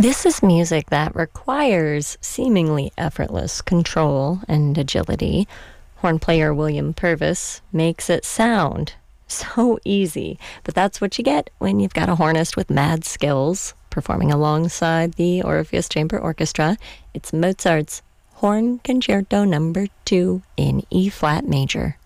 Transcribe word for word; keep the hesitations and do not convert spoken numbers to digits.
This is music that requires seemingly effortless control and agility. Horn player William Purvis makes it sound so easy, but that's what you get when you've got a hornist with mad skills performing alongside the Orpheus Chamber Orchestra. It's Mozart's Horn Concerto Number two in E-flat major.